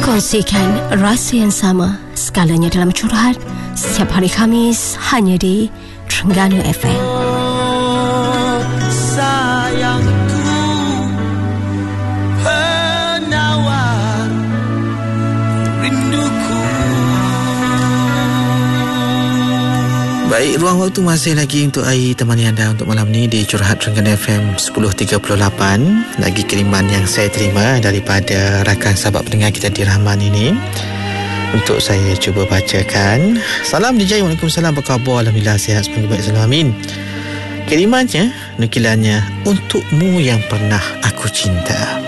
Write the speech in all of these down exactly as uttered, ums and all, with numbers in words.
Kongsikan rasa yang sama skalanya dalam curhat setiap hari Khamis hanya di Terengganu F M. Oh, sayangku, penawar rinduku. Baik, ruang waktu masih lagi untuk Ai temani anda untuk malam ni di Curhat Terengganu F M sepuluh tiga puluh lapan. Lagi kiriman yang saya terima daripada rakan sahabat pendengar kita di Rahman ini, untuk saya cuba bacakan. Salam D J, Waalaikumsalam, apa khabar? Alhamdulillah sihat, semoga baik selalu, amin. Kirimannya, nukilannya, untukmu yang pernah aku cinta.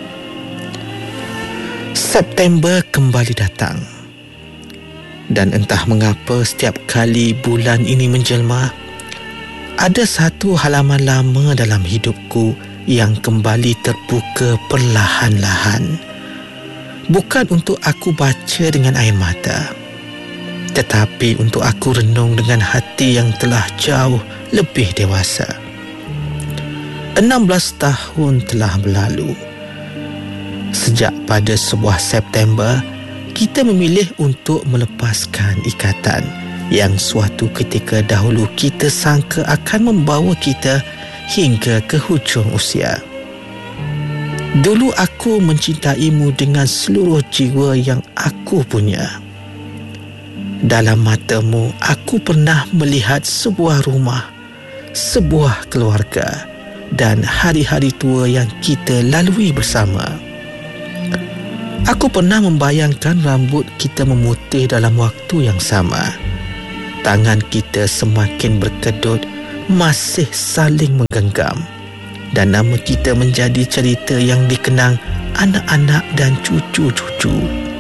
September kembali datang, dan entah mengapa setiap kali bulan ini menjelma, ada satu halaman lama dalam hidupku yang kembali terbuka perlahan-lahan. Bukan untuk aku baca dengan air mata, tetapi untuk aku renung dengan hati yang telah jauh lebih dewasa. enam belas tahun telah berlalu. Sejak pada sebuah September, kita memilih untuk melepaskan ikatan yang suatu ketika dahulu kita sangka akan membawa kita hingga ke hujung usia. Dulu aku mencintaimu dengan seluruh jiwa yang aku punya. Dalam matamu, aku pernah melihat sebuah rumah, sebuah keluarga, dan hari-hari tua yang kita lalui bersama. Aku pernah membayangkan rambut kita memutih dalam waktu yang sama. Tangan kita semakin berkedut, masih saling menggenggam, dan nama kita menjadi cerita yang dikenang anak-anak dan cucu-cucu.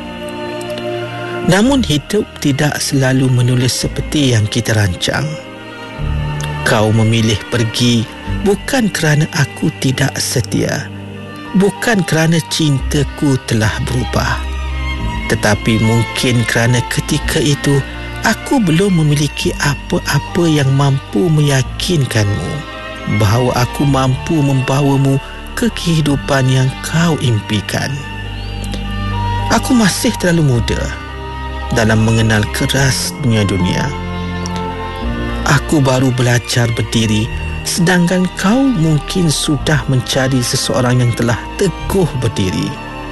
Namun hidup tidak selalu menulis seperti yang kita rancang. Kau memilih pergi bukan kerana aku tidak setia, bukan kerana cintaku telah berubah, tetapi mungkin kerana ketika itu aku belum memiliki apa-apa yang mampu meyakinkanmu bahawa aku mampu membawamu ke kehidupan yang kau impikan. Aku masih terlalu muda dalam mengenal kerasnya dunia. Aku baru belajar berdiri, sedangkan kau mungkin sudah mencari seseorang yang telah teguh berdiri.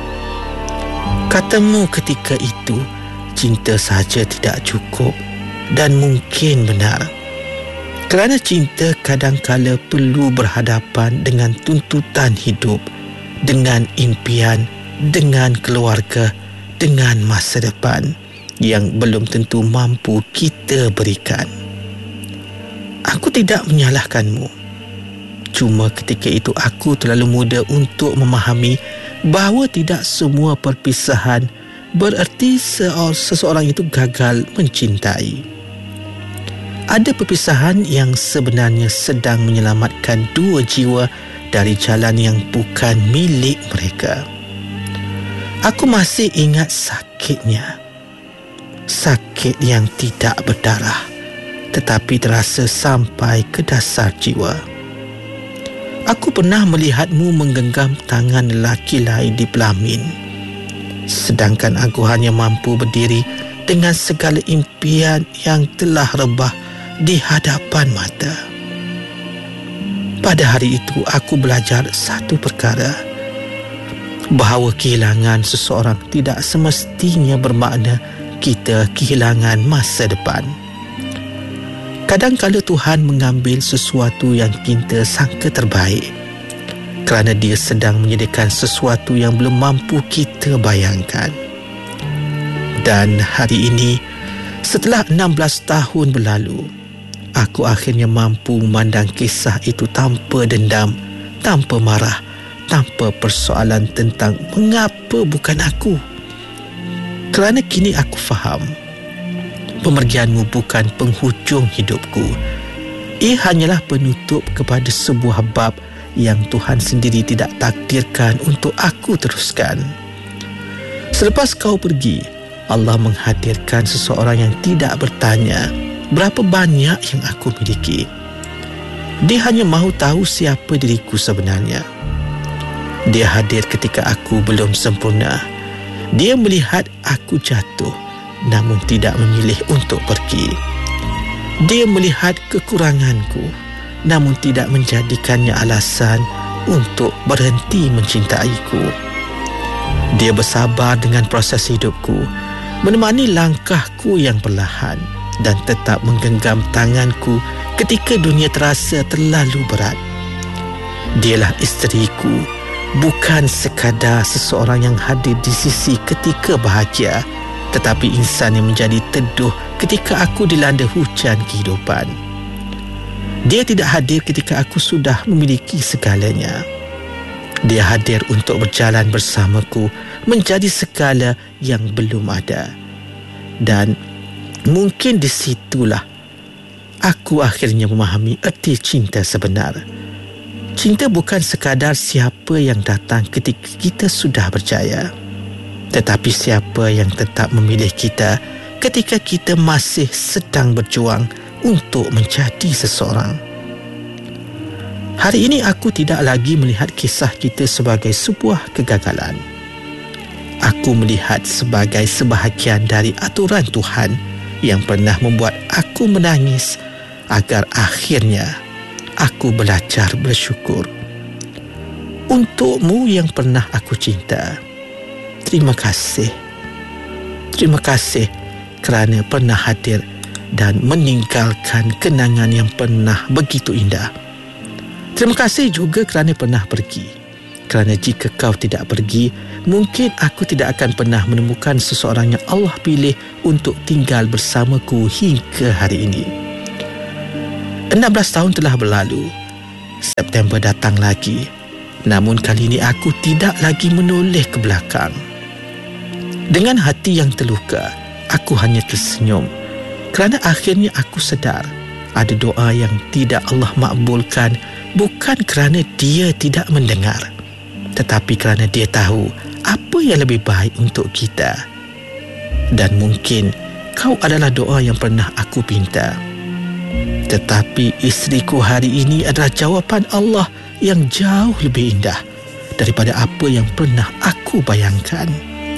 Katamu ketika itu, cinta saja tidak cukup, dan mungkin benar. Kerana cinta kadangkala perlu berhadapan dengan tuntutan hidup, dengan impian, dengan keluarga, dengan masa depan yang belum tentu mampu kita berikan. Aku tidak menyalahkanmu. Cuma ketika itu aku terlalu muda untuk memahami bahawa tidak semua perpisahan bererti seseorang itu gagal mencintai. Ada perpisahan yang sebenarnya sedang menyelamatkan dua jiwa dari jalan yang bukan milik mereka. Aku masih ingat sakitnya. Sakit yang tidak berdarah, tetapi terasa sampai ke dasar jiwa. Aku pernah melihatmu menggenggam tangan lelaki lain di pelamin, sedangkan aku hanya mampu berdiri dengan segala impian yang telah rebah di hadapan mata. Pada hari itu aku belajar satu perkara, bahawa kehilangan seseorang tidak semestinya bermakna kita kehilangan masa depan. Kadang-kadang Tuhan mengambil sesuatu yang kita sangka terbaik kerana Dia sedang menyediakan sesuatu yang belum mampu kita bayangkan. Dan hari ini, setelah enam belas tahun berlalu, aku akhirnya mampu memandang kisah itu tanpa dendam, tanpa marah, tanpa persoalan tentang mengapa bukan aku. Kerana kini aku faham, pemergianmu bukan penghujung hidupku. Ia hanyalah penutup kepada sebuah bab yang Tuhan sendiri tidak takdirkan untuk aku teruskan. Selepas kau pergi, Allah menghadirkan seseorang yang tidak bertanya berapa banyak yang aku miliki. Dia hanya mahu tahu siapa diriku sebenarnya. Dia hadir ketika aku belum sempurna. Dia melihat aku jatuh namun tidak memilih untuk pergi. Dia melihat kekuranganku namun tidak menjadikannya alasan untuk berhenti mencintaiku. Dia bersabar dengan proses hidupku, menemani langkahku yang perlahan dan tetap menggenggam tanganku ketika dunia terasa terlalu berat. Dialah isteriku, bukan sekadar seseorang yang hadir di sisi ketika bahagia, tetapi insan yang menjadi teduh ketika aku dilanda hujan kehidupan. Dia tidak hadir ketika aku sudah memiliki segalanya. Dia hadir untuk berjalan bersamaku menjadi segala yang belum ada. Dan mungkin di situlah aku akhirnya memahami erti cinta sebenar. Cinta bukan sekadar siapa yang datang ketika kita sudah berjaya, tetapi siapa yang tetap memilih kita ketika kita masih sedang berjuang untuk menjadi seseorang. Hari ini aku tidak lagi melihat kisah kita sebagai sebuah kegagalan. Aku melihat sebagai sebahagian dari aturan Tuhan yang pernah membuat aku menangis agar akhirnya aku belajar bersyukur. Untukmu yang pernah aku cinta, terima kasih. Terima kasih kerana pernah hadir dan meninggalkan kenangan yang pernah begitu indah. Terima kasih juga kerana pernah pergi. Kerana jika kau tidak pergi, mungkin aku tidak akan pernah menemukan seseorang yang Allah pilih untuk tinggal bersamaku hingga hari ini. enam belas tahun telah berlalu. September datang lagi. Namun kali ini aku tidak lagi menoleh ke belakang. Dengan hati yang terluka, aku hanya tersenyum. Kerana akhirnya aku sedar ada doa yang tidak Allah makbulkan bukan kerana dia tidak mendengar, tetapi kerana dia tahu apa yang lebih baik untuk kita. Dan mungkin kau adalah doa yang pernah aku pinta. Tetapi isteriku hari ini adalah jawapan Allah yang jauh lebih indah daripada apa yang pernah aku bayangkan.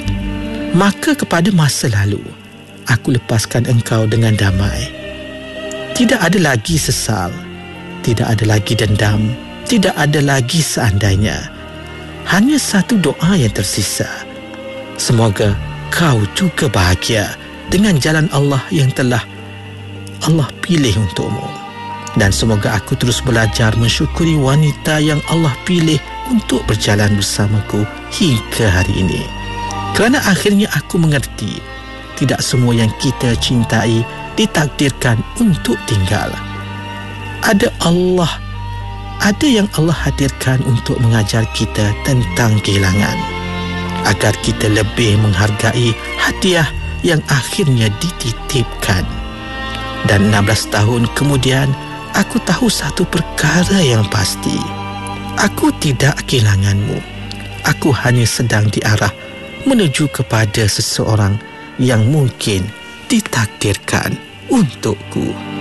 Maka kepada masa lalu, aku lepaskan engkau dengan damai. Tidak ada lagi sesal, tidak ada lagi dendam, tidak ada lagi seandainya. Hanya satu doa yang tersisa. Semoga kau juga bahagia dengan jalan Allah yang telah Allah pilih untukmu. Dan semoga aku terus belajar mensyukuri wanita yang Allah pilih untuk berjalan bersamaku hingga hari ini. Kerana akhirnya aku mengerti, tidak semua yang kita cintai ditakdirkan untuk tinggal. Ada Allah, ada yang Allah hadirkan untuk mengajar kita tentang kehilangan, agar kita lebih menghargai hadiah yang akhirnya dititipkan. Dan enam belas tahun kemudian, aku tahu satu perkara yang pasti. Aku tidak kehilanganmu. Aku hanya sedang diarah menuju kepada seseorang yang mungkin ditakdirkan untukku.